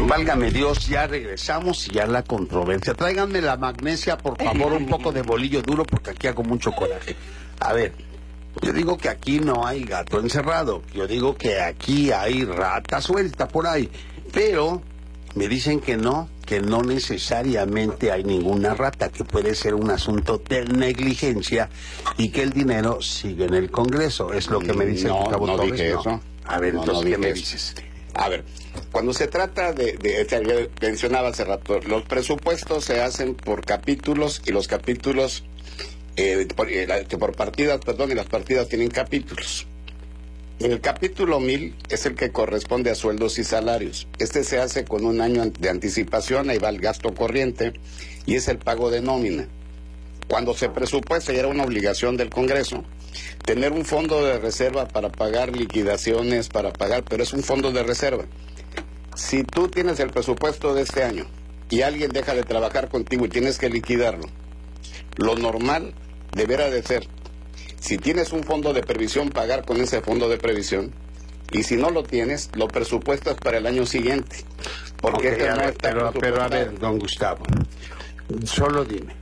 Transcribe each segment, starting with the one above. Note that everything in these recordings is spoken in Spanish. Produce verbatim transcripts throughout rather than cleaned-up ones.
Válgame Dios, ya regresamos y ya la controversia. Tráiganme la magnesia, por favor, un poco de bolillo duro, porque aquí hago mucho coraje. A ver, yo digo que aquí no hay gato encerrado. Yo digo que aquí hay rata suelta por ahí. Pero me dicen que no, que no necesariamente hay ninguna rata, que puede ser un asunto de negligencia y que el dinero sigue en el Congreso. Es lo que me dice no, Gustavo no Torres. dije No. eso. A ver, No, entonces, no ¿qué me dije dices? A ver, cuando se trata de, de, de, mencionaba hace rato, los presupuestos se hacen por capítulos y los capítulos, eh, por, eh, por partidas, perdón, y las partidas tienen capítulos. El capítulo mil es el que corresponde a sueldos y salarios. Este se hace con un año de anticipación, ahí va el gasto corriente y es el pago de nómina. Cuando se presupuesta, y era una obligación del Congreso, tener un fondo de reserva para pagar liquidaciones, para pagar, pero es un fondo de reserva. Si tú tienes el presupuesto de este año y alguien deja de trabajar contigo y tienes que liquidarlo, lo normal deberá de ser, si tienes un fondo de previsión, pagar con ese fondo de previsión, y si no lo tienes, lo presupuestas para el año siguiente. Porque Okay, este a no ver, está pero, pero a ver, don Gustavo, solo dime,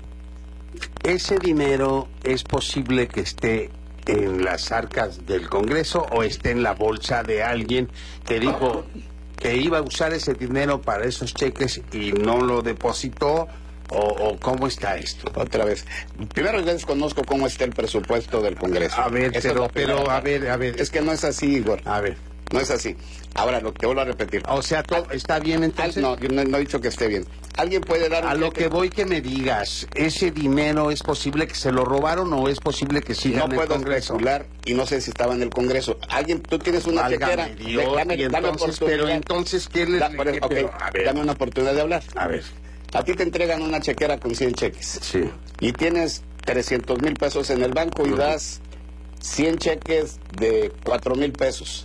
¿ese dinero es posible que esté en las arcas del Congreso o esté en la bolsa de alguien que dijo que iba a usar ese dinero para esos cheques y no lo depositó? ¿O, o cómo está esto? Otra vez. Primero, yo desconozco cómo está el presupuesto del Congreso. A ver, Esa pero, es la primera pero, a parte. ver, a ver. Es que no es así, Igor. A ver. No es así. Ahora, lo que vuelvo a repetir. O sea, todo ¿está bien entonces? No, yo no, no he dicho que esté bien. Alguien puede dar un A lo cheque? que voy que me digas, ¿ese dinero es posible que se lo robaron o es posible que siga No en el puedo Congreso? especular y no sé si estaba en el Congreso. Alguien, tú tienes una chequera. Válgame Dios, Dame, y dame entonces, oportunidad. pero entonces, ¿qué les Da- por- dije? ok, Pero, a ver, dame una oportunidad de hablar. a ver, A ti te entregan una chequera con cien cheques. sí. Y tienes trescientos mil pesos en el banco y Ujú. das cien cheques de cuatro mil pesos.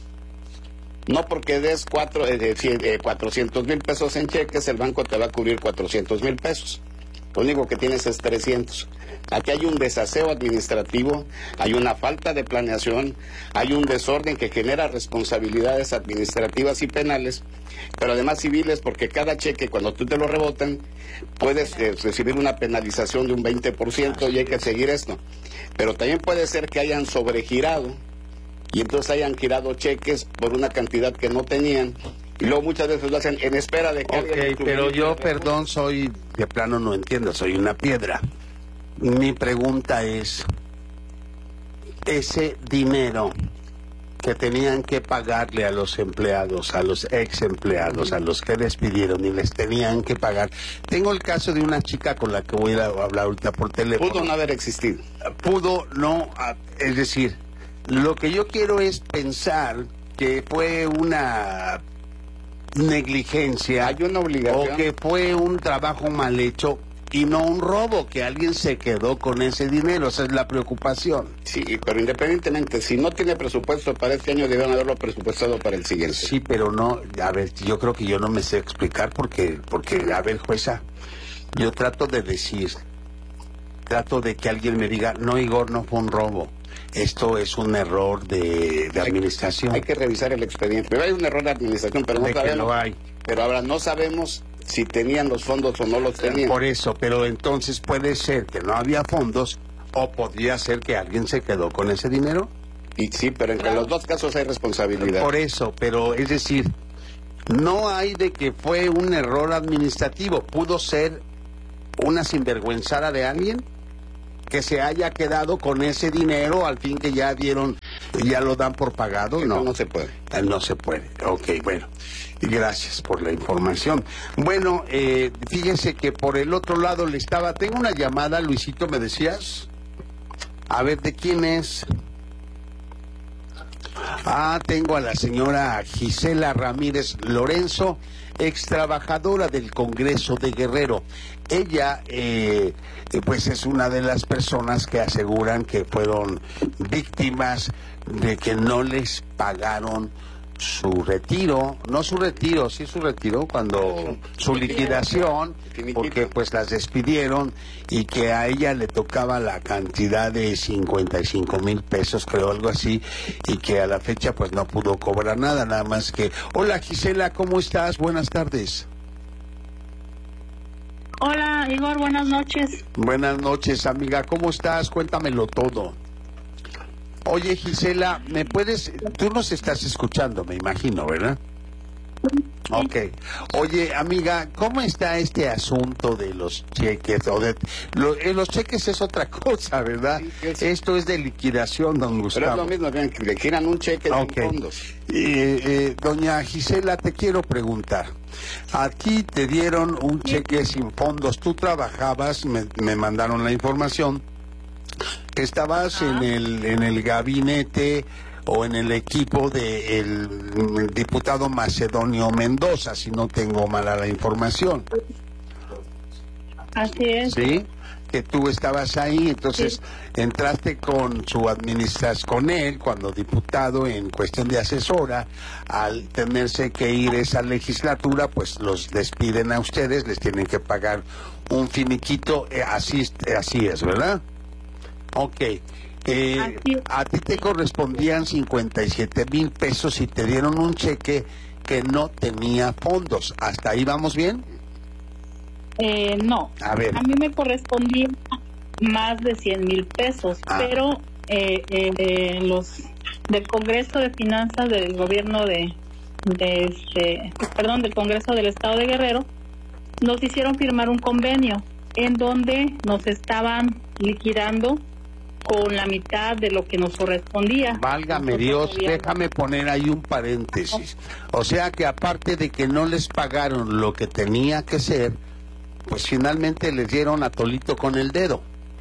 No porque des cuatro, eh, de cien, eh, cuatrocientos mil pesos en cheques, el banco te va a cubrir cuatrocientos mil pesos. Lo único que tienes es trescientos. Aquí hay un desaseo administrativo, hay una falta de planeación, hay un desorden que genera responsabilidades administrativas y penales, pero además civiles, porque cada cheque, cuando tú te lo rebotan, puedes eh, recibir una penalización de un veinte por ciento y hay que seguir esto. Pero también puede ser que hayan sobregirado y entonces hayan girado cheques por una cantidad que no tenían. Y luego muchas veces lo hacen en espera de que alguien... Ok, pero yo, perdón, soy, de plano no entiendo, soy una piedra. Mi pregunta es, ese dinero que tenían que pagarle a los empleados, a los ex empleados, a los que despidieron y les tenían que pagar. Tengo el caso de una chica con la que voy a ir a hablar ahorita por teléfono. Pudo no haber existido. Pudo no, a- es decir, lo que yo quiero es pensar que fue una negligencia Hay una obligación. o que fue un trabajo mal hecho y no un robo, que alguien se quedó con ese dinero. Esa es la preocupación. Sí, pero independientemente, si no tiene presupuesto para este año, deben haberlo presupuestado para el siguiente. Sí, pero no, a ver, yo creo que yo no me sé explicar porque, porque, a ver, jueza, yo trato de decir, trato de que alguien me diga, no, Igor, no fue un robo. Esto es un error de, de administración. Hay que revisar el expediente. Pero hay un error de administración, pero no De que sabemos. lo hay. Pero ahora no sabemos si tenían los fondos o no los tenían. Por eso, pero entonces puede ser que no había fondos o podría ser que alguien se quedó con ese dinero. Y sí, pero entre los dos casos hay responsabilidad. Por eso, pero es decir, no hay de que fue un error administrativo. Pudo ser una sinvergüenzada de alguien que se haya quedado con ese dinero al fin que ya dieron, ya lo dan por pagado. Eso No, no se puede. Eh, No se puede. Ok, bueno. Gracias por la información. Bueno, eh, fíjese que por el otro lado le estaba... Tengo una llamada, Luisito, ¿me decías? A ver, ¿de quién es? Ah, tengo a la señora Gisela Ramírez Lorenzo, ex trabajadora del Congreso de Guerrero. Ella, eh, pues es una de las personas que aseguran que fueron víctimas de que no les pagaron su retiro, no su retiro, sí su retiro, cuando su liquidación, porque pues las despidieron y que a ella le tocaba la cantidad de cincuenta y cinco mil pesos, creo, algo así, y que a la fecha pues no pudo cobrar nada, nada más que... Hola Gisela, ¿cómo estás? Buenas tardes. Hola Igor, buenas noches. Buenas noches, amiga, ¿cómo estás? Cuéntamelo todo. Oye, Gisela, ¿me puedes...? Tú nos estás escuchando, me imagino, ¿verdad? Ok. Oye, amiga, ¿cómo está este asunto de los cheques? O de, lo, eh, los cheques es otra cosa, ¿verdad? Sí, es... Esto es de liquidación, don Gustavo. Pero es lo mismo, bien, que le quieran un cheque de okay. fondos. Eh, eh, doña Gisela, te quiero preguntar. A ti te dieron un cheque sin fondos. Tú trabajabas, me, me mandaron la información, que estabas ah. en el en el gabinete o en el equipo del diputado Macedonio Mendoza, si no tengo mala la información. Así es. Sí, que tú estabas ahí, entonces sí. entraste con su administración, con él, cuando diputado en cuestión de asesora, al tenerse que ir esa legislatura, pues los despiden a ustedes, les tienen que pagar un finiquito, eh, así, así es, ¿verdad? Ok, eh, a ti te correspondían cincuenta y siete mil pesos y te dieron un cheque que no tenía fondos. ¿Hasta ahí vamos bien? Eh, no, a, ver. a mí me correspondía más de cien mil pesos, ah. pero eh, eh, los del Congreso de Finanzas del Gobierno de, de este, perdón, del Congreso del Estado de Guerrero, nos hicieron firmar un convenio en donde nos estaban liquidando con la mitad de lo que nos correspondía. Válgame Nosotros Dios, habíamos... déjame poner ahí un paréntesis. O sea que aparte de que no les pagaron lo que tenía que ser, pues finalmente les dieron a tolito con el dedo.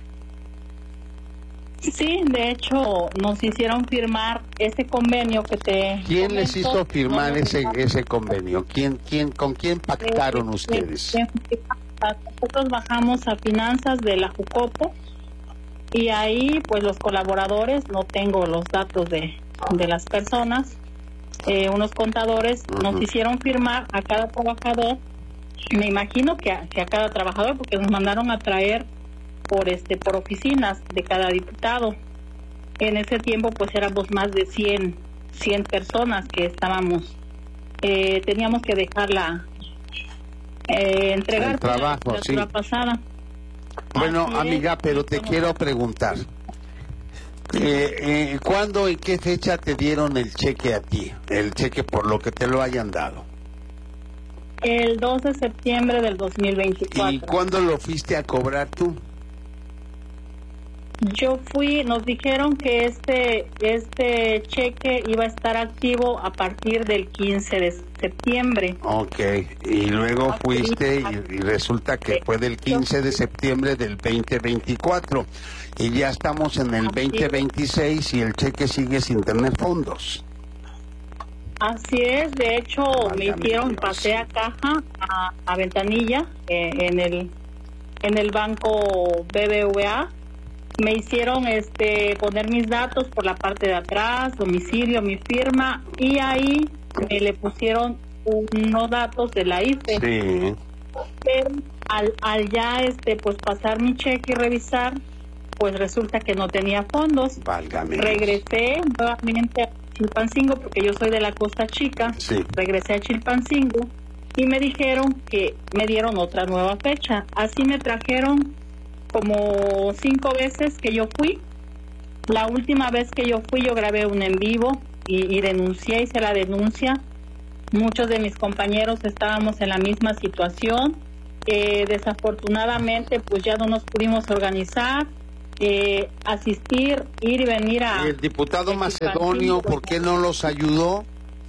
Sí, de hecho nos hicieron firmar ese convenio que te... ¿Quién comento? les hizo firmar no, ese ese convenio? ¿Quién quién con quién pactaron eh, ustedes? Eh, eh, nosotros bajamos a finanzas de la Jucopo y ahí pues los colaboradores, no tengo los datos de, de las personas, eh, unos contadores uh-huh. nos hicieron firmar a cada trabajador, me imagino que a, que a cada trabajador, porque nos mandaron a traer por este por oficinas de cada diputado. En ese tiempo pues éramos más de cien personas que estábamos, eh, teníamos que dejarla eh, entregar el trabajo, la sí. pasada. Bueno, Así amiga, es. pero te quiero preguntar, eh, eh, ¿cuándo y qué fecha te dieron el cheque a ti? El cheque por lo que te lo hayan dado. El dos de septiembre del dos mil veinticuatro. ¿Y cuándo lo fuiste a cobrar tú? Yo fui, nos dijeron que este este cheque iba a estar activo a partir del quince de septiembre. Ok, y luego fuiste y, y resulta que fue del quince de septiembre del veinte veinticuatro y ya estamos en el veinte veintiséis y el cheque sigue sin tener fondos. Así es, de hecho Válgame me hicieron, Dios. pasé a caja, a, a ventanilla, eh, en el en el banco B B V A. Me hicieron este poner mis datos por la parte de atrás, domicilio, mi firma, y ahí me le pusieron unos datos de la I F E. Sí. Pero al, al ya este pues pasar mi cheque y revisar, pues resulta que no tenía fondos. Válgame. Regresé nuevamente a Chilpancingo, porque yo soy de la Costa Chica. Sí. Regresé a Chilpancingo y me dijeron que me dieron otra nueva fecha. Así me trajeron como cinco veces que yo fui. La última vez que yo fui, yo grabé un en vivo y, y denuncié, hice la denuncia. Muchos de mis compañeros estábamos en la misma situación. Eh, desafortunadamente, pues ya no nos pudimos organizar, eh, asistir, ir y venir a... El diputado Macedonio, ¿por qué no los ayudó?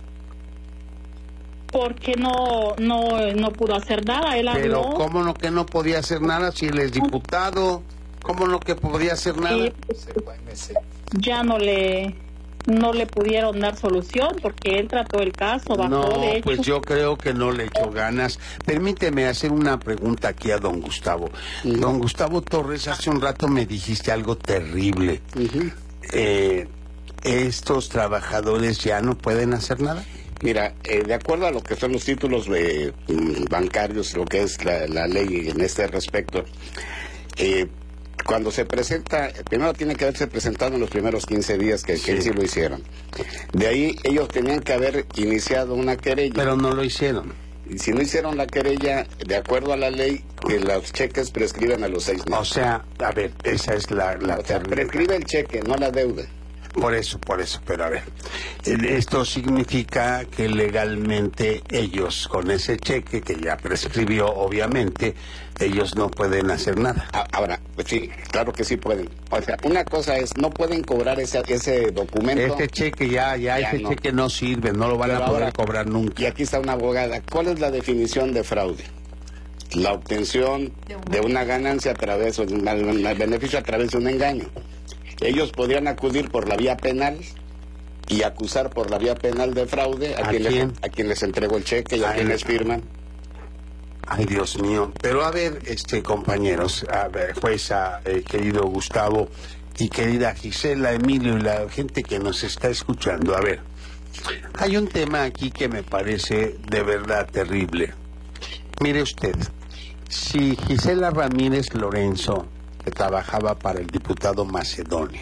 Porque no no no pudo hacer nada. Él Pero habló. ¿cómo no que no podía hacer nada si él es diputado? ¿Cómo no que podía hacer nada? Sí, pues, ya no le no le pudieron dar solución porque él trató el caso, bajó, no, de hecho. Pues yo creo que no le echó ganas. Permíteme hacer una pregunta aquí a don Gustavo. Uh-huh. Don Gustavo Torres, hace un rato me dijiste algo terrible. Uh-huh. eh, ¿estos trabajadores ya no pueden hacer nada? Mira, eh, de acuerdo a lo que son los títulos de, mm, bancarios, lo que es la, la ley en este respecto, eh, cuando se presenta, primero tiene que haberse presentado en los primeros quince días que, que Sí. sí lo hicieron. De ahí ellos tenían que haber iniciado una querella. Pero no lo hicieron. Y si no hicieron la querella, de acuerdo a la ley, que los cheques prescriben a los seis meses. O sea, a ver, esa es la... la O sea, prescribe el cheque, no la deuda. Por eso, por eso, pero a ver, esto significa que legalmente ellos, con ese cheque que ya prescribió, obviamente, ellos no pueden hacer nada. A- Ahora, pues sí, claro que sí pueden. O sea, una cosa es, no pueden cobrar ese, ese documento. Este cheque ya, ya, Ya ese no. cheque no sirve, no lo van Pero a poder ahora- cobrar nunca. Y aquí está una abogada. ¿Cuál es la definición de fraude? La obtención de una ganancia a través, o de un un beneficio a través de un engaño. Ellos podrían acudir por la vía penal y acusar por la vía penal de fraude a, ¿A quien, quién? Les, a quien les entregó el cheque y a Ay, quienes firman. Ay, Dios mío. Pero a ver, este compañeros, a ver, jueza, eh, querido Gustavo y querida Gisela, Emilio y la gente que nos está escuchando, a ver, hay un tema aquí que me parece de verdad terrible. Mire usted, si Gisela Ramírez Lorenzo, que trabajaba para el diputado Macedonio,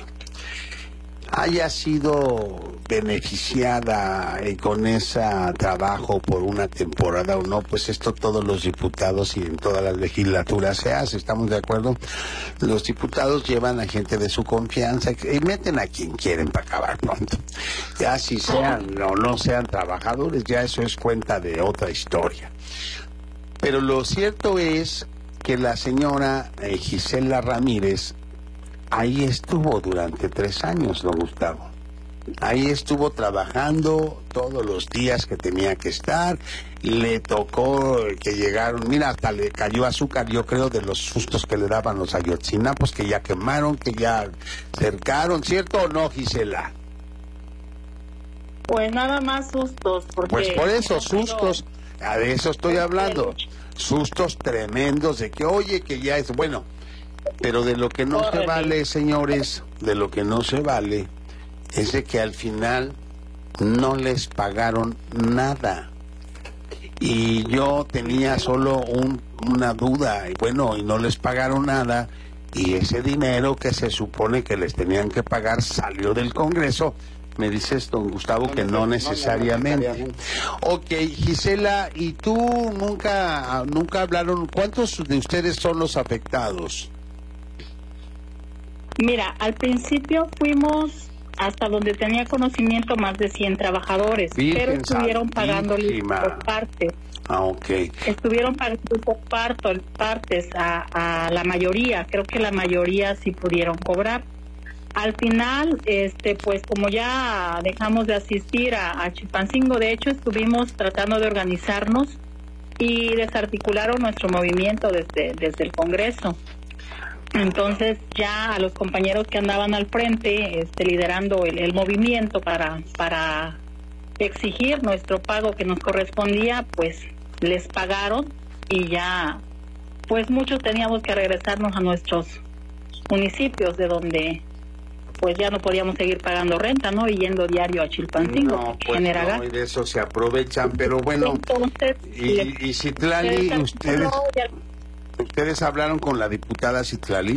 haya sido beneficiada eh, con ese trabajo por una temporada o no, pues esto todos los diputados y en todas las legislaturas se hace, ¿estamos de acuerdo? Los diputados llevan a gente de su confianza y meten a quien quieren para acabar pronto. Ya si sean o no sean trabajadores, ya eso es cuenta de otra historia. Pero lo cierto es que la señora eh, Gisela Ramírez ahí estuvo durante tres años, don Gustavo. Ahí estuvo trabajando todos los días que tenía que estar. Le tocó que llegaron, mira, hasta le cayó azúcar, yo creo, de los sustos que le daban los ayotzinapos, que ya quemaron, que ya cercaron, ¿cierto o no, Gisela? Pues nada más sustos, porque... Pues por eso, no puedo- sustos, a de eso estoy hablando. Sustos tremendos de que, oye, que ya es bueno. Pero de lo que no se Órale. vale, señores, de lo que no se vale, es de que al final no les pagaron nada. Y yo tenía solo un, una duda, y bueno, y no les pagaron nada, y ese dinero que se supone que les tenían que pagar salió del Congreso. Me dices, don Gustavo, que no necesariamente. Ok, Gisela, ¿y tú nunca, nunca hablaron? ¿Cuántos de ustedes son los afectados? Mira, al principio fuimos hasta donde tenía conocimiento más de cien trabajadores, Virgen pero estuvieron pagándole Santísima. por partes. Ah, ok. Estuvieron pagando por parto, partes a, a la mayoría, creo que la mayoría sí pudieron cobrar. Al final, este, pues como ya dejamos de asistir a, a Chilpancingo, de hecho estuvimos tratando de organizarnos y desarticularon nuestro movimiento desde, desde el Congreso. Entonces ya a los compañeros que andaban al frente, este, liderando el, el movimiento para, para exigir nuestro pago que nos correspondía, pues les pagaron y ya, pues muchos teníamos que regresarnos a nuestros municipios de donde pues ya no podíamos seguir pagando renta, ¿no? Y yendo diario a Chilpancingo, No, que pues genera no, gasto. y de eso se aprovechan, pero bueno, Entonces, y, les- y Citlali, les- ustedes, ustedes hablaron con la diputada Citlali.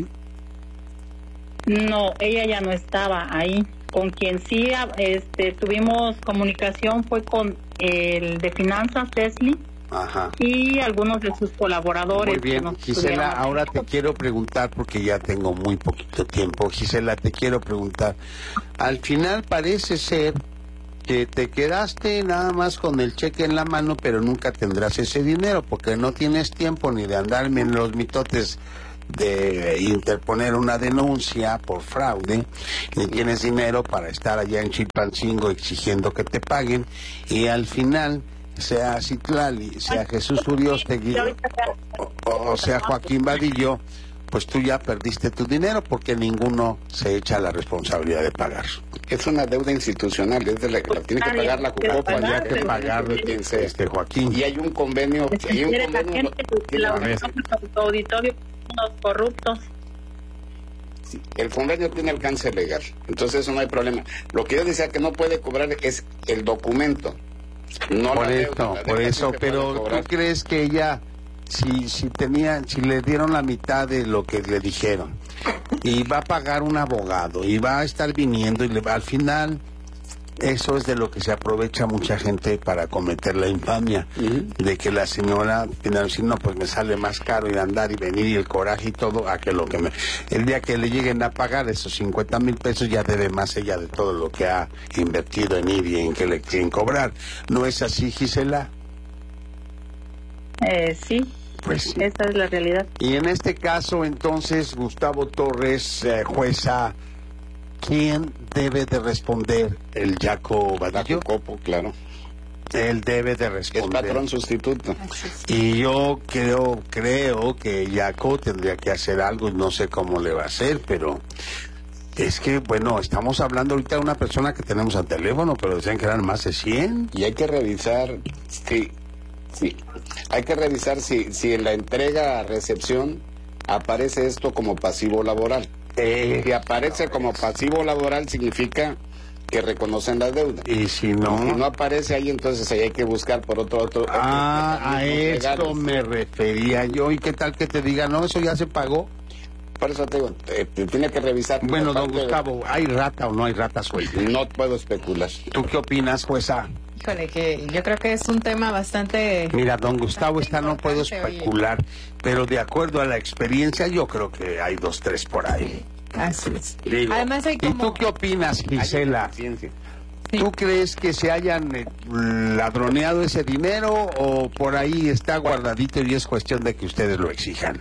No, ella ya no estaba ahí. Con quien sí este, tuvimos comunicación fue con el de Finanzas, Tesli, Ajá. y algunos de sus colaboradores. Muy bien, que nos Gisela, estuvieron ahora te atendiendo. quiero preguntar, porque ya tengo muy poquito tiempo. Gisela, te quiero preguntar. Al final parece ser que te quedaste nada más con el cheque en la mano, pero nunca tendrás ese dinero, porque no tienes tiempo ni de andarme en los mitotes de interponer una denuncia por fraude, ni tienes dinero para estar allá en Chilpancingo exigiendo que te paguen, y al final, sea Citlali, sea Jesús Uriostegui, o, o- o sea Joaquín Vadillo, pues tú ya perdiste tu dinero porque ninguno se echa la responsabilidad de pagar. Es una deuda institucional, es de la, la tiene que pagar la Jucopo, Había que pero- pagarle quien sea. este Joaquín. Y hay un convenio, Es que hay un quiere la convenio gente que la A ver. auditorio, auditorio, unos corruptos. el convenio tiene alcance legal, entonces eso no hay problema. Lo que yo decía que no puede cobrar es el documento. No por la eso, deuda, la por deuda eso, sí se pero puede ¿tú cobrar. crees que ella, si si tenía, si le dieron la mitad de lo que le dijeron, y va a pagar un abogado, y va a estar viniendo, y le va, al final, eso es de lo que se aprovecha mucha gente para cometer la infamia, Ujú. de que la señora, al final, decir, no, pues me sale más caro ir a andar y venir y el coraje y todo, a que lo que me... El día que le lleguen a pagar esos cincuenta mil pesos, ya debe más ella de todo lo que ha invertido en ir y en que le quieren cobrar. ¿No es así, Gisela? Eh, sí, Pues sí. esa es la realidad. Y en este caso, entonces, Gustavo Torres, eh, jueza, ¿quién debe de responder? ¿El Yaco La Vadillo? Jucopo, claro, Él debe de que es responder. patrón sustituto. Y yo creo, creo que Yaco tendría que hacer algo, no sé cómo le va a hacer, pero es que, bueno, estamos hablando ahorita de una persona que tenemos al teléfono, pero decían que eran más de cien. Y hay que revisar, sí, sí, hay que revisar si, si en la entrega a recepción aparece esto como pasivo laboral. Eh, Si aparece como pasivo laboral significa que reconocen la deuda. y si Y no... si no aparece ahí, entonces ahí hay que buscar por otro otro. otros Ah, a mecanismos esto legales. me refería yo. ¿Y qué tal que te diga, no, eso ya se pagó? Por eso te digo, eh, tiene que revisar. Bueno, por don parte de- Gustavo, ¿hay rata o no hay rata suelta? No puedo especular. ¿Tú qué opinas, jueza? Híjole, que yo creo que es un tema bastante... Mira, don Gustavo, esta no puedo Importante, oye. especular, pero de acuerdo a la experiencia, yo creo que hay dos, tres por ahí. Así es. Digo, Además hay ¿y como... tú qué opinas, Gisela? Ciencia. Sí. ¿Tú crees que se hayan eh, ladroneado ese dinero o por ahí está guardadito y es cuestión de que ustedes lo exijan?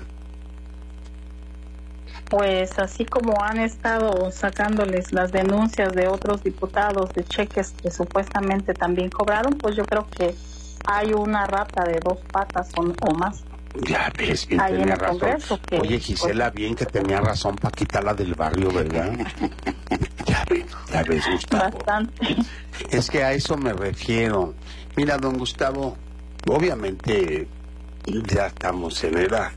Pues así como han estado sacándoles las denuncias de otros diputados de cheques que supuestamente también cobraron, pues yo creo que hay una rata de dos patas o, o más. Ya ves, bien Ahí en tenía el razón. Congreso, que- Oye, Gisela, bien que tenía razón para quitarla del barrio, ¿verdad? Ya ves, ya ves, Gustavo. Bastante. Es que a eso me refiero. Mira, don Gustavo, obviamente ya estamos en edad.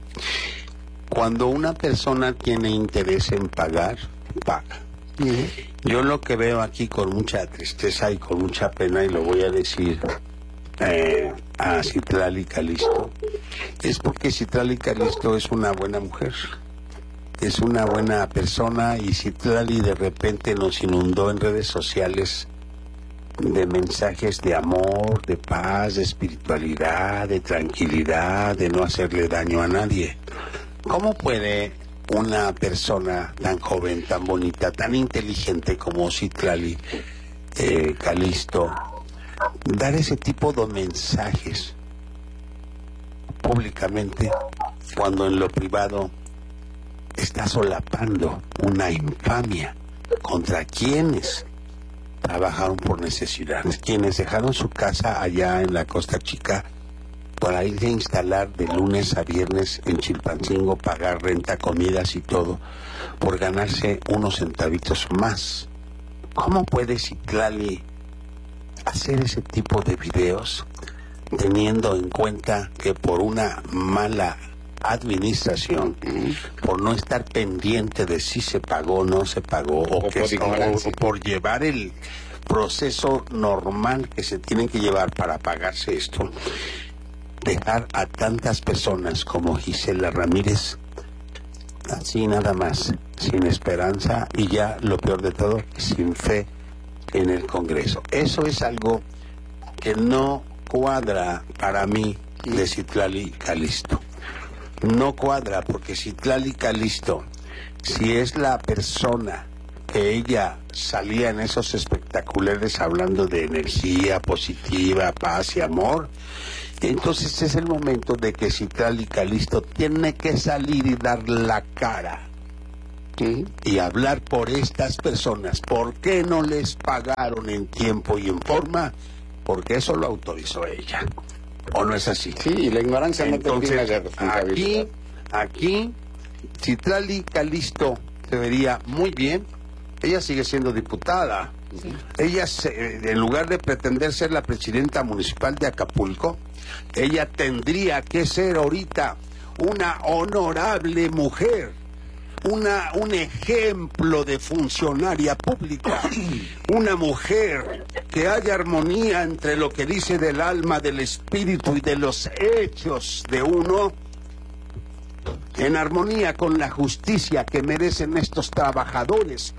Cuando una persona tiene interés en pagar, paga. Yo lo que veo aquí con mucha tristeza y con mucha pena, y lo voy a decir eh, a Citlali Calisto, es porque Citlali Calisto es una buena mujer, es una buena persona, y Citlali de repente nos inundó en redes sociales de mensajes de amor, de paz, de espiritualidad, de tranquilidad, de no hacerle daño a nadie. ¿Cómo puede una persona tan joven, tan bonita, tan inteligente como Citlali eh, Calisto dar ese tipo de mensajes públicamente cuando en lo privado está solapando una infamia contra quienes trabajaron por necesidad, quienes dejaron su casa allá en la Costa Chica para irse a instalar de lunes a viernes en Chilpancingo, pagar renta, comidas y todo, por ganarse unos centavitos más? ¿Cómo puede Citlali hacer ese tipo de videos teniendo en cuenta que por una mala administración, por no estar pendiente de si se pagó o no se pagó, o, O que por se- o- ignorancia. o por llevar el proceso normal que se tiene que llevar para pagarse esto, dejar a tantas personas como Gisela Ramírez así nada más, sin esperanza y ya lo peor de todo, sin fe en el Congreso? Eso es algo que no cuadra para mí de Citlali Calisto. No cuadra porque Citlali Calisto, si es la persona que ella salía en esos espectaculares hablando de energía positiva, paz y amor, entonces es el momento de que Citlali Calisto tiene que salir y dar la cara y hablar por estas personas. ¿Por qué no les pagaron en tiempo y en forma? Porque eso lo autorizó ella. ¿O no es así? Sí, y la ignorancia no te Entonces, brinda de responsabilidad. aquí, aquí, Citlali Calisto se vería muy bien. Ella sigue siendo diputada. Ella, se- en lugar de pretender ser la presidenta municipal de Acapulco, ella tendría que ser ahorita una honorable mujer, una, un ejemplo de funcionaria pública, una mujer que haya armonía entre lo que dice del alma, del espíritu y de los hechos de uno, en armonía con la justicia que merecen estos trabajadores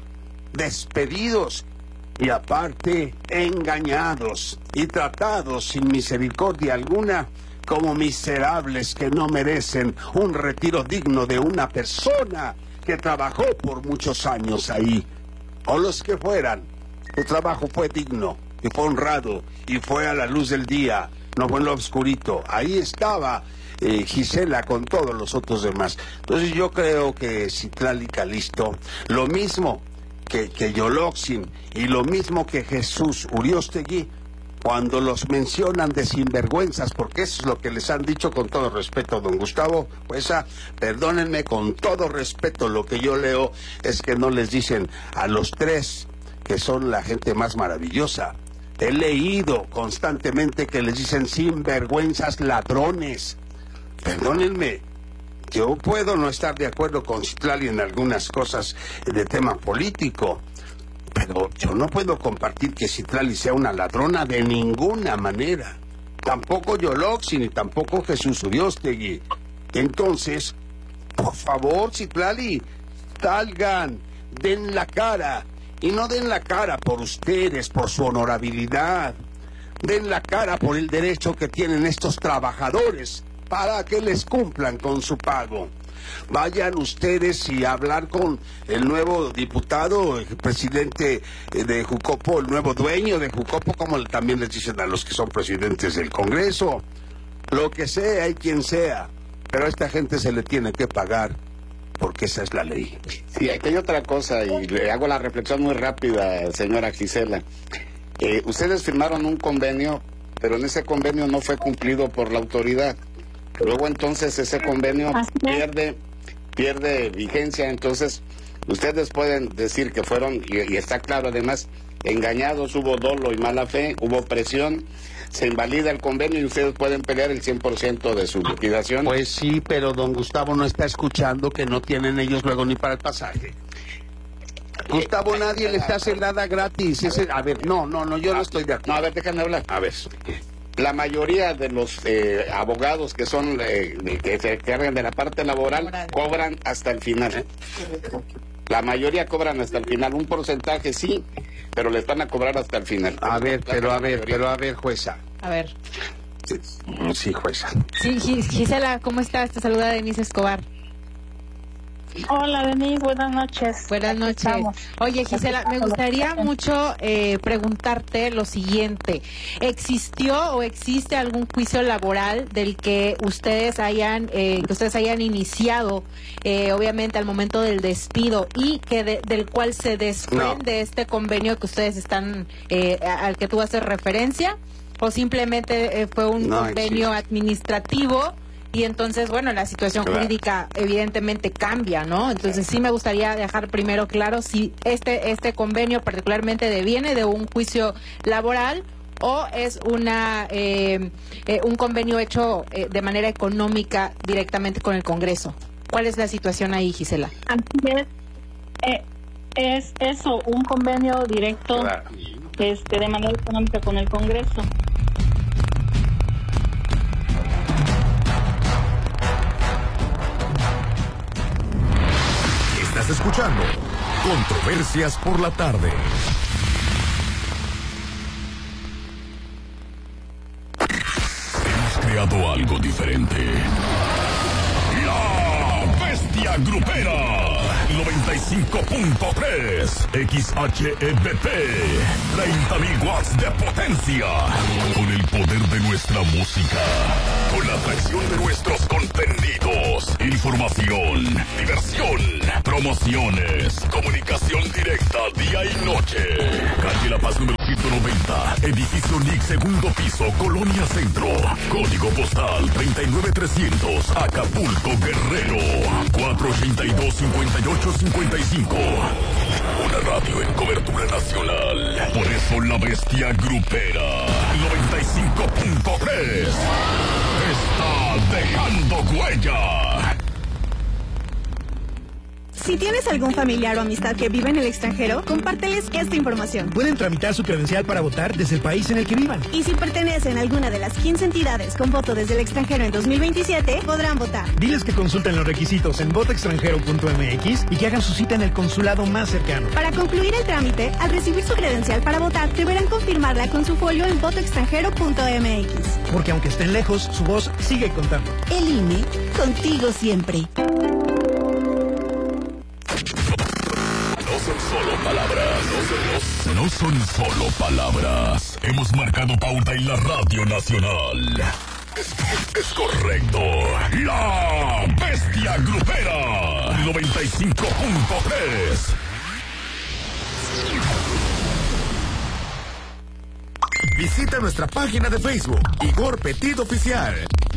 despedidos y aparte engañados y tratados sin misericordia alguna como miserables que no merecen un retiro digno de una persona que trabajó por muchos años ahí, o los que fueran. Su trabajo fue digno y fue honrado y fue a la luz del día, no fue en lo oscurito. Ahí estaba eh, Gisela con todos los otros demás. Entonces yo creo que Citlali Calixto, lo mismo que, que Yoloxin y lo mismo que Jesús Uriostegui, cuando los mencionan de sinvergüenzas, porque eso es lo que les han dicho, con todo respeto, don Gustavo, pues ah, perdónenme, con todo respeto, lo que yo leo es que no les dicen a los tres que son la gente más maravillosa. He leído constantemente que les dicen sinvergüenzas, ladrones. Perdónenme, yo puedo no estar de acuerdo con Citlali en algunas cosas de tema político, pero yo no puedo compartir que Citlali sea una ladrona de ninguna manera. Tampoco Yoloxi, ni tampoco Jesús Uriostegui. Entonces, por favor, Citlali, salgan, den la cara. Y no den la cara por ustedes, por su honorabilidad. Den la cara por el derecho que tienen estos trabajadores para que les cumplan con su pago. Vayan ustedes y a hablar con el nuevo diputado, el presidente de Jucopo, el nuevo dueño de Jucopo, como también les dicen a los que son presidentes del Congreso. Lo que sea y quien sea, pero a esta gente se le tiene que pagar, porque esa es la ley. Sí, aquí hay otra cosa, y le hago la reflexión muy rápida, señora Gisela. Eh, ustedes firmaron un convenio, pero en ese convenio no fue cumplido por la autoridad. Luego entonces ese convenio pierde pierde vigencia, entonces ustedes pueden decir que fueron, y, y está claro además, engañados, hubo dolo y mala fe, hubo presión, se invalida el convenio y ustedes pueden pelear el cien por ciento de su liquidación. Pues sí, pero don Gustavo no está escuchando que no tienen ellos luego ni para el pasaje. Gustavo, nadie les hace nada gratis. Ese, a ver, no, no, no, yo no estoy de acuerdo. No, a ver, déjame hablar. A ver. La mayoría de los eh, abogados que son eh, que se encargan de la parte laboral, laboral cobran hasta el final. La mayoría cobran hasta el final. Un porcentaje sí, pero les van a cobrar hasta el final. A ver, pero a ver, pero a ver, jueza. A ver. Sí, jueza. Sí, Gisela, ¿cómo estás? Te saluda Denise Escobar. Hola, Denise, buenas noches. Buenas noches. Estamos. Oye, Gisela, me gustaría mucho eh, preguntarte lo siguiente. ¿Existió o existe algún juicio laboral del que ustedes hayan eh, que ustedes hayan iniciado, eh, obviamente al momento del despido, y que de, del cual se desprende no. este convenio que ustedes están eh, al que tú haces referencia, o simplemente eh, fue un no convenio existe. administrativo? Y entonces, bueno, la situación claro. jurídica evidentemente cambia, ¿no? Entonces sí me gustaría dejar primero claro si este este convenio particularmente deviene de un juicio laboral o es una eh, eh, un convenio hecho eh, de manera económica directamente con el Congreso. ¿Cuál es la situación ahí, Gisela? Así es, eh, es eso, un convenio directo claro. este, de manera económica con el Congreso. Estás escuchando Controversias por la Tarde. Hemos creado algo diferente. La Bestia Grupera. noventa y cinco punto tres X H E B P, treinta mil watts de potencia, con el poder de nuestra música, con la atracción de nuestros contenidos, información, diversión, promociones, comunicación directa día y noche. Calle La Paz número ciento noventa, edificio N I C, segundo piso, Colonia Centro, código postal treinta y nueve trescientos, Acapulco, Guerrero, cuatro ochenta y dos, cincuenta y ocho cincuenta y cinco. Una radio en cobertura nacional. Por eso la Bestia Grupera noventa y cinco punto tres está dejando huella. Si tienes algún familiar o amistad que vive en el extranjero, compárteles esta información. Pueden tramitar su credencial para votar desde el país en el que vivan. Y si pertenecen a alguna de las quince entidades con voto desde el extranjero en dos mil veintisiete, podrán votar. Diles que consulten los requisitos en voto extranjero punto m x y que hagan su cita en el consulado más cercano. Para concluir el trámite, al recibir su credencial para votar, deberán confirmarla con su folio en voto extranjero punto m x. Porque aunque estén lejos, su voz sigue contando. El I N E, contigo siempre. No son solo palabras, no son, no son solo palabras. Hemos marcado pauta en la Radio Nacional. Es, es, es correcto. La Bestia Grupera. noventa y cinco punto tres. Visita nuestra página de Facebook, Igor Petit Oficial.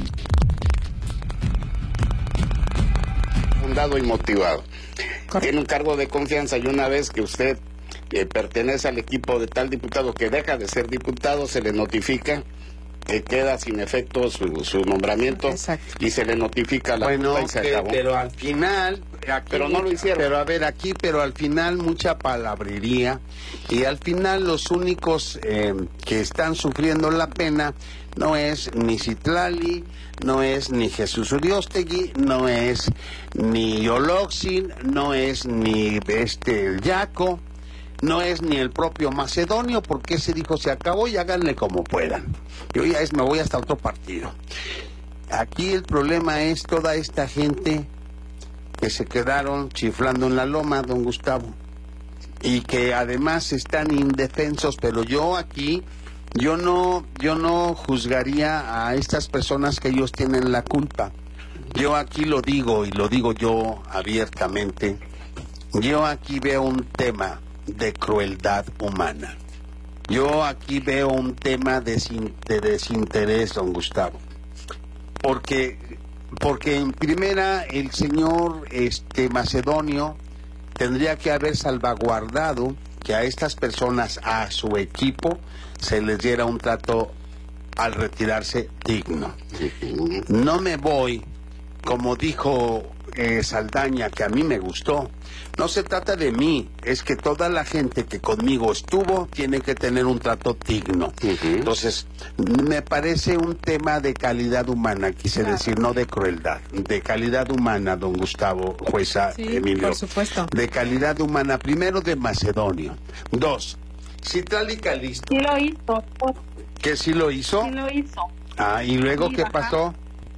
Fundado y motivado. Tiene un cargo de confianza y una vez que usted eh, pertenece al equipo de tal diputado que deja de ser diputado, se le notifica que queda sin efecto su, su nombramiento. Exacto. Y se le notifica la bueno, y se que, acabó. pero al final aquí, pero no lo hicieron. Pero a ver, aquí, pero al final mucha palabrería y al final los únicos eh, que están sufriendo la pena no es ni Citlali, no es ni Jesús Uriostegui, no es ni Yoloxin, no es ni este Yaco, no es ni el propio Macedonio, porque ese dijo se acabó y háganle como puedan. Yo ya es, me voy hasta otro partido. Aquí el problema es toda esta gente que se quedaron chiflando en la loma, don Gustavo, y que además están indefensos, pero yo aquí, yo no, yo no juzgaría a estas personas que ellos tienen la culpa. Yo aquí lo digo y lo digo yo abiertamente. Yo aquí veo un tema de crueldad humana. Yo aquí veo un tema de, de desinterés, don Gustavo. Porque, porque en primera el señor este Macedonio tendría que haber salvaguardado que a estas personas, a su equipo, se les diera un trato al retirarse digno. No me voy, como dijo eh, Saldaña, que a mí me gustó. No se trata de mí, es que toda la gente que conmigo estuvo tiene que tener un trato digno. Uh-huh. Entonces, me parece un tema de calidad humana, quise claro. decir, no de crueldad, de calidad humana, don Gustavo, jueza sí, Emilio. Por supuesto. De calidad humana, primero de Macedonio. Dos, Citlali Calisto. Sí lo hizo. ¿Que sí lo hizo? Sí lo hizo. Ah, ¿y luego sí, qué ajá. pasó?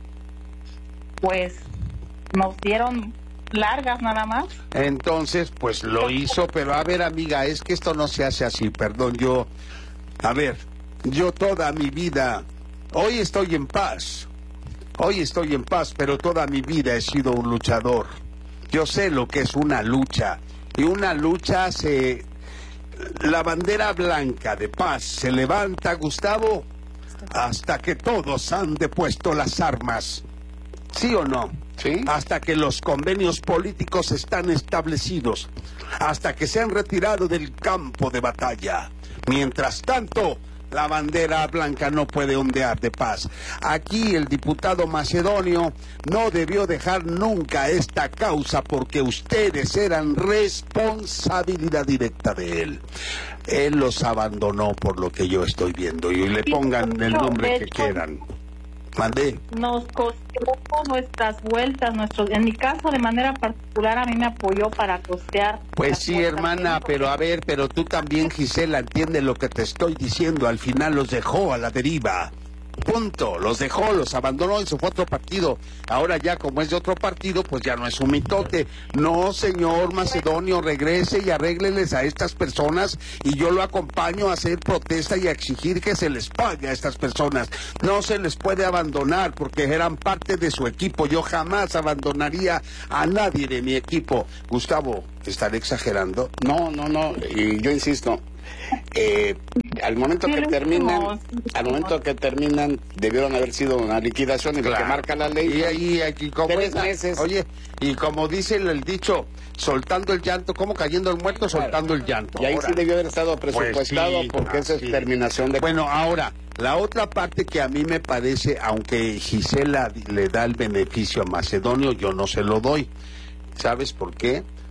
Pues nos dieron largas nada más. Entonces, pues lo hizo, pero a ver, amiga, es que esto no se hace así, perdón, yo, a ver, yo toda mi vida, hoy estoy en paz, hoy estoy en paz, pero toda mi vida he sido un luchador. Yo sé lo que es una lucha, y una lucha se, la bandera blanca de paz se levanta, Gustavo, hasta que todos han depuesto las armas, ¿sí o no? ¿Sí? Hasta que los convenios políticos están establecidos, hasta que se han retirado del campo de batalla. Mientras tanto, la bandera blanca no puede ondear de paz. Aquí el diputado Macedonio no debió dejar nunca esta causa porque ustedes eran responsabilidad directa de él. Él los abandonó por lo que yo estoy viendo y le pongan el nombre que quieran. Mandé. Nos costó nuestras vueltas, nuestros, en mi caso de manera particular a mí me apoyó para costear. Pues sí, hermana, pero a ver, pero tú también, Gisela, entiende lo que te estoy diciendo, al final los dejó a la deriva. Punto, los dejó, los abandonó y se fue a otro partido. Ahora ya como es de otro partido, pues ya no es un mitote. No, señor Macedonio, regrese y arrégleles a estas personas y yo lo acompaño a hacer protesta y a exigir que se les pague a estas personas. No se les puede abandonar porque eran parte de su equipo. Yo jamás abandonaría a nadie de mi equipo. Gustavo, ¿estaré exagerando? No, no, no, y yo insisto. Eh, al momento que terminan, al momento que terminan, debieron haber sido una liquidación y claro. Lo que marca la ley. Y ahí, aquí, como tres meses. Oye, y como dice el, el dicho, soltando el llanto, como cayendo el muerto, claro. Soltando el llanto. Y ahí ahora, sí debió haber estado presupuestado pues sí, porque ah, esa es sí. terminación de. Bueno, ahora, la otra parte que a mí me parece, aunque Gisela le da el beneficio a Macedonio, yo no se lo doy. ¿Sabes por qué?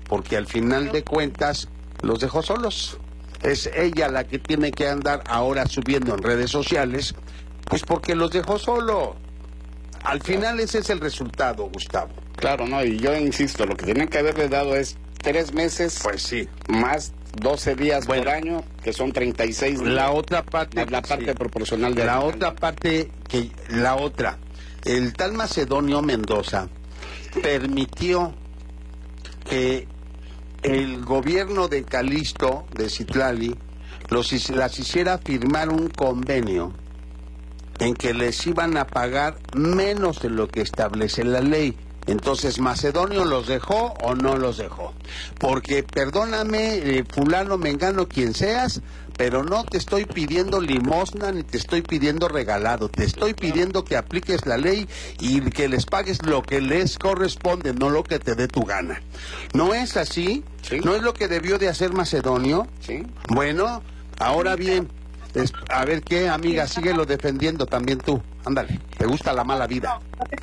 porque al final de cuentas los dejó solos. Es ella la que tiene que andar ahora subiendo en redes sociales, pues porque los dejó solo. Al final ese es el resultado, Gustavo. Claro, no, y yo insisto, lo que tienen que haberle dado es tres meses, pues sí, más doce días bueno, por año, que son treinta y seis días. La otra parte, más la parte sí, proporcional de la año. otra parte que la otra, el tal Macedonio Mendoza permitió que el gobierno de Calixto, de Citlali, los, las hiciera firmar un convenio en que les iban a pagar menos de lo que establece la ley. Entonces, ¿Macedonio los dejó o no los dejó? Porque, perdóname, eh, fulano, mengano, quien seas, pero no te estoy pidiendo limosna ni te estoy pidiendo regalado. Te estoy pidiendo que apliques la ley y que les pagues lo que les corresponde, no lo que te dé tu gana. ¿No es así? ¿Sí? ¿No es lo que debió de hacer Macedonio? Sí. Bueno, ahora bien, es, a ver qué, amiga, síguelo defendiendo también tú. Ándale, te gusta la mala vida.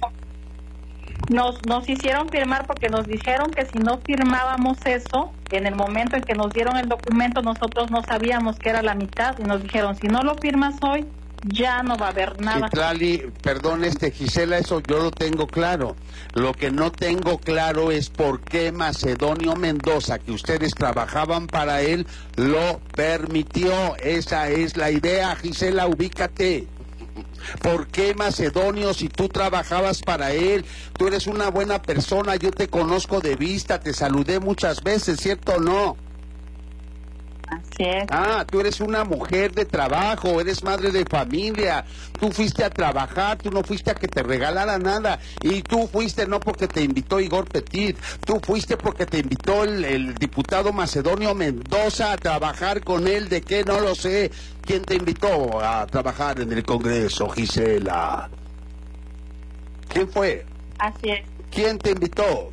Nos, nos hicieron firmar porque nos dijeron que si no firmábamos eso, en el momento en que nos dieron el documento, nosotros no sabíamos que era la mitad y nos dijeron, si no lo firmas hoy, ya no va a haber nada. Citlali, perdón, este, Gisela, eso yo lo tengo claro. Lo que no tengo claro es por qué Macedonio Mendoza, que ustedes trabajaban para él, lo permitió. Esa es la idea, Gisela, ubícate. ¿Por qué Macedonio, si tú trabajabas para él? Tú eres una buena persona, yo te conozco de vista, te saludé muchas veces, ¿cierto o no? Así es. Ah, tú eres una mujer de trabajo, eres madre de familia, tú fuiste a trabajar, tú no fuiste a que te regalara nada, y tú fuiste no porque te invitó Igor Petit, tú fuiste porque te invitó el, el diputado Macedonio Mendoza a trabajar con él. ¿De qué? No lo sé. ¿Quién te invitó a trabajar en el Congreso, Gisela? ¿Quién fue? Así es. ¿Quién te invitó?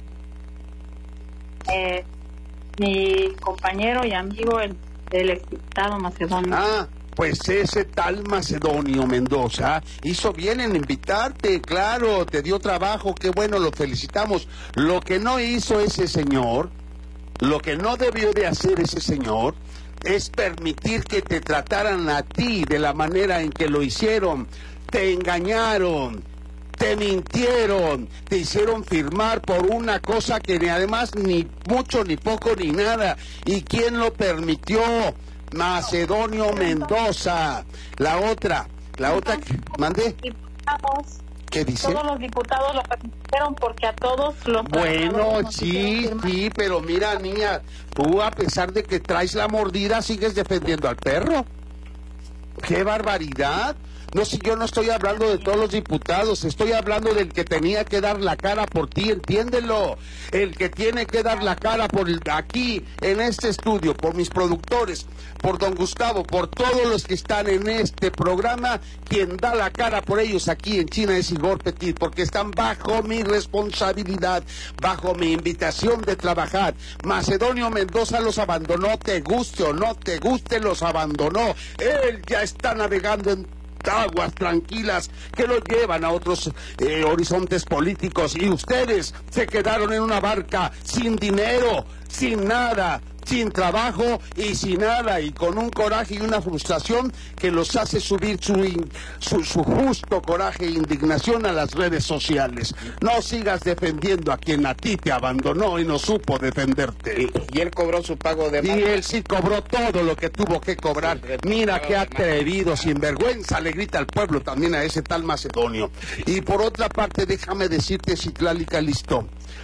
Eh, mi compañero y amigo, el del exdiputado Macedonio. Ah, pues ese tal Macedonio Mendoza hizo bien en invitarte, claro, te dio trabajo, qué bueno, lo felicitamos. Lo que no hizo ese señor, lo que no debió de hacer ese señor, es permitir que te trataran a ti de la manera en que lo hicieron. Te engañaron, te mintieron, te hicieron firmar por una cosa que ni además ni mucho, ni poco, ni nada. ¿Y quién lo permitió? Macedonio Mendoza. La otra, la otra que mandé. ¿Qué dice? Todos los diputados lo permitieron porque a todos los... Bueno, sí, sí, pero mira, niña, tú a pesar de que traes la mordida, sigues defendiendo al perro. ¡Qué barbaridad! No, si yo no estoy hablando de todos los diputados, estoy hablando del que tenía que dar la cara por ti, entiéndelo. El que tiene que dar la cara por el, aquí, en este estudio, por mis productores, por don Gustavo, por todos los que están en este programa, quien da la cara por ellos aquí en China es Igor Petit, porque están bajo mi responsabilidad, bajo mi invitación de trabajar. Macedonio Mendoza los abandonó, te guste o no te guste, los abandonó. Él ya está navegando en aguas tranquilas que lo llevan a otros eh, horizontes políticos, y ustedes se quedaron en una barca sin dinero, sin nada, sin trabajo y sin nada, y con un coraje y una frustración que los hace subir su, in, su, su justo coraje e indignación a las redes sociales. No sigas defendiendo a quien a ti te abandonó y no supo defenderte. Y, y él cobró su pago de... Y él sí cobró todo lo que tuvo que cobrar. Mira qué atrevido, sinvergüenza, le grita al pueblo también a ese tal Macedonio. Y por otra parte, déjame decirte, Citlali Calixto,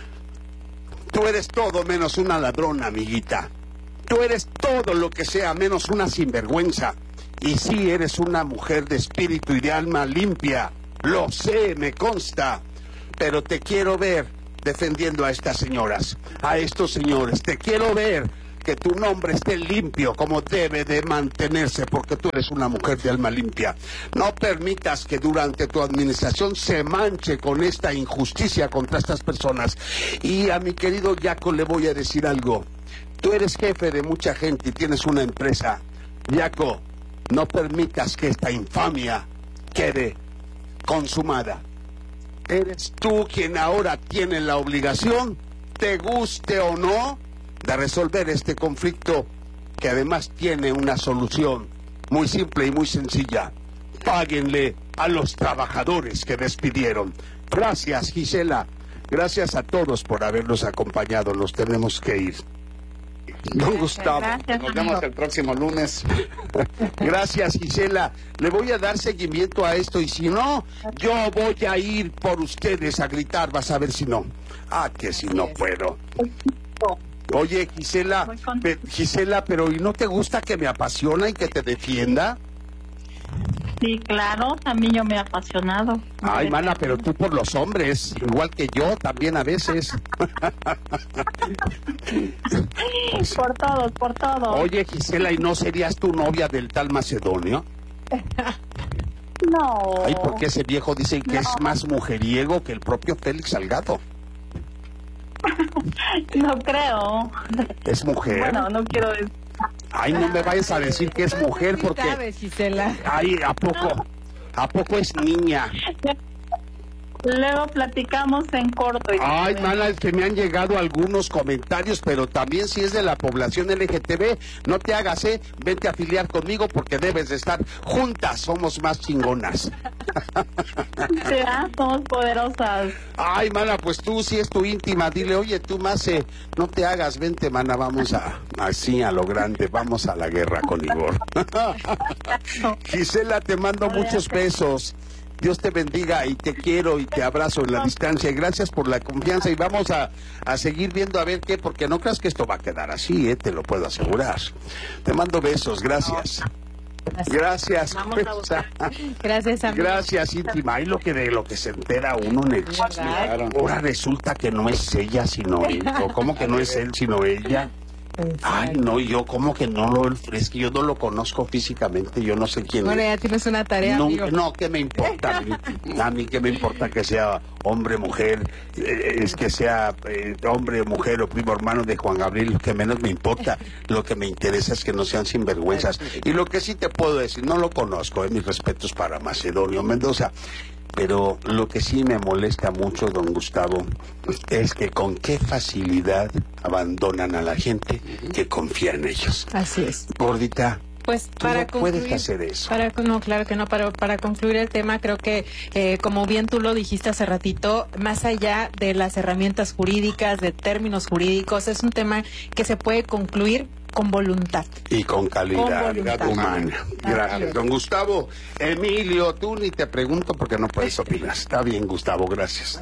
tú eres todo menos una ladrona, amiguita. Tú eres todo lo que sea menos una sinvergüenza. Y sí, eres una mujer de espíritu y de alma limpia. Lo sé, me consta. Pero te quiero ver defendiendo a estas señoras, a estos señores. Te quiero ver que tu nombre esté limpio como debe de mantenerse, porque tú eres una mujer de alma limpia. No permitas que durante tu administración se manche con esta injusticia contra estas personas. Y a mi querido Yaco le voy a decir algo. Tú eres jefe de mucha gente y tienes una empresa. Yaco, no permitas que esta infamia quede consumada. Eres tú quien ahora tiene la obligación, te guste o no, de resolver este conflicto que además tiene una solución muy simple y muy sencilla. Páguenle a los trabajadores que despidieron. Gracias, Gisela. Gracias a todos por habernos acompañado. Nos tenemos que ir. Don Gustavo. Gracias, Nos vemos el próximo lunes. Gracias, Gisela. Le voy a dar seguimiento a esto y si no, yo voy a ir por ustedes a gritar. Vas a ver si no. Ah, que si no puedo. Oye, Gisela, pe- Gisela, pero ¿y no te gusta que me apasiona y que te defienda? Sí, claro, también yo me he apasionado. Ay, mana, pero tú por los hombres, igual que yo, también a veces. Por todos, por todos. Oye, Gisela, ¿y no serías tu novia del tal Macedonio? No. Ay, porque ese viejo dice que No. es más mujeriego que el propio Félix Salgado. No creo. ¿Es mujer? Bueno, no quiero decir. Ay, no me vayas a decir que es mujer porque... ¿Sabes, Gisela? Ay, ¿a poco? ¿A poco es niña? Luego platicamos en corto. y- Ay, mala, es que me han llegado algunos comentarios, pero también si es de la población L G T B, no te hagas, ¿eh? Vente a afiliar conmigo porque debes de estar juntas, somos más chingonas. Sí, ¿ah? Somos poderosas. Ay, mana, pues tú sí es tu íntima, dile, oye, tú más, eh, no te hagas, vente, mana, vamos a, así a lo grande, vamos a la guerra con Igor. Gisela, te mando muchos besos. Dios te bendiga y te quiero y te abrazo en la distancia. Y gracias por la confianza y vamos a, a seguir viendo a ver qué, porque no creas que esto va a quedar así, eh, te lo puedo asegurar. Te mando besos, gracias. Gracias. Vamos a buscar. Gracias, amigo. Gracias, íntima. Y lo que de lo que se entera uno en el chisme. Claro. Ahora resulta que no es ella, sino él. O ¿cómo que no es él, sino ella? Ay, no, y yo como que no lo... Es que yo no lo conozco físicamente, yo no sé quién Bueno, es. ya tienes una tarea, No, amigo. no, ¿qué me importa? A mí, a mí qué me importa que sea hombre, mujer, eh, es que sea eh, hombre, mujer o primo hermano de Juan Gabriel, lo que menos me importa. Lo que me interesa es que no sean sinvergüenzas. Y lo que sí te puedo decir, no lo conozco, eh, mis respetos para Macedonio Mendoza, pero lo que sí me molesta mucho, don Gustavo, es que con qué facilidad abandonan a la gente que confía en ellos. Así es. Gordita, Pues tú para no puedes concluir, hacer eso. Para, no, claro que no, para, para concluir el tema, creo que, eh, como bien tú lo dijiste hace ratito, más allá de las herramientas jurídicas, de términos jurídicos, es un tema que se puede concluir con voluntad. Y con calidad Con voluntad. humana. Así Gracias, es. don Gustavo. Emilio, tú ni te pregunto porque no puedes opinar. Está bien, Gustavo, gracias.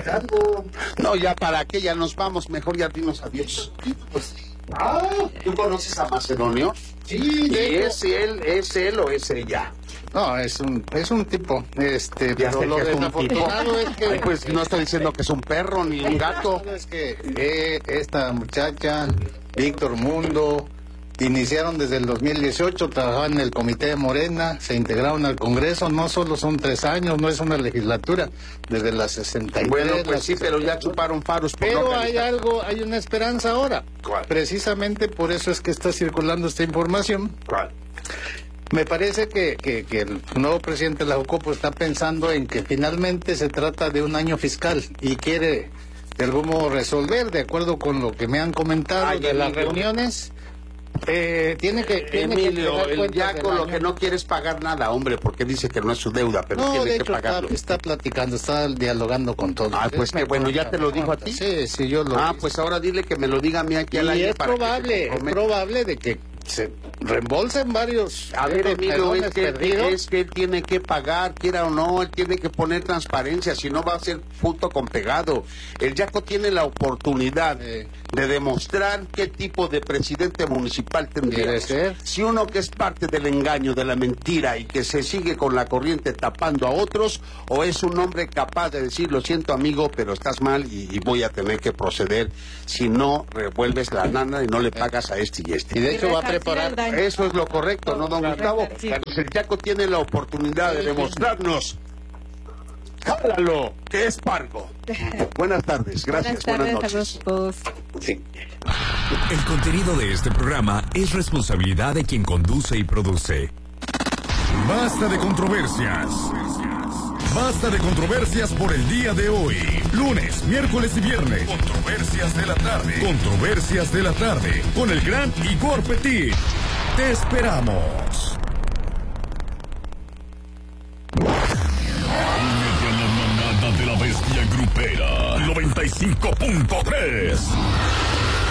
No, ya para qué, ya nos vamos. Mejor ya dinos adiós. Ah, ¿tú conoces a Macedonio? Sí, ¿Y de hecho- es él, es él o es ella? No, es un, es un tipo, este, Ya pero sé lo que es un desafortunado es que... Ay, pues no estoy diciendo que es un perro ni un gato. Es que eh, esta muchacha, Víctor Mundo, iniciaron desde el dos mil dieciocho, trabajaban en el comité de Morena, se integraron al Congreso, no solo son tres años, no es una legislatura, desde las sesenta y tres. Bueno, pues las sí, pero ya chuparon faros. por no Pero hay calificar. algo, hay una esperanza ahora. ¿Cuál? Precisamente por eso es que está circulando esta información. ¿Cuál? Me parece que, que, que el nuevo presidente de la Jucopo está pensando en que finalmente se trata de un año fiscal y quiere de algún modo resolver, de acuerdo con lo que me han comentado Ay, de las Emilio. reuniones. Eh, tiene que tiene que Emilio, entregar el cuentas Yaco del lo año. que no quiere es pagar nada, hombre, porque dice que no es su deuda, pero No, tiene de que hecho está, pagarlo. está platicando, está dialogando con todos. Ah, pues qué bueno, ¿ya te lo dijo a ti? Sí, sí, yo lo Ah, hice. pues ahora dile que me lo diga a mí aquí al Y aire es para que se probable, es comprometa. probable de que se reembolsen varios. A ver, estos Emilio, melones es que, perdidos. es que él tiene que pagar, quiera o no, él tiene que poner transparencia, si no va a ser punto con pegado. El Yaco tiene la oportunidad Sí. de demostrar qué tipo de presidente municipal tendría. Debe ser. Si uno que es parte del engaño, de la mentira y que se sigue con la corriente tapando a otros, o es un hombre capaz de decir, lo siento amigo, pero estás mal y, y voy a tener que proceder si no revuelves la nana y no le pagas a este y este. Y de hecho va a resarcir preparar. el daño. Eso es lo correcto, ¿no, don Gustavo? Sí. Entonces, el Yaco tiene la oportunidad de demostrarnos. ¡Jálalo! Que es pargo. Buenas tardes, gracias, Buenas buenas, tardes noches. a todos. Sí. El contenido de este programa es responsabilidad de quien conduce y produce. Basta de controversias. Basta de controversias por el día de hoy. Lunes, miércoles y viernes. Controversias de la tarde. Controversias de la tarde. Con el gran Igor Petit. Te esperamos. Únete a la manada de la bestia grupera. noventa y cinco punto tres.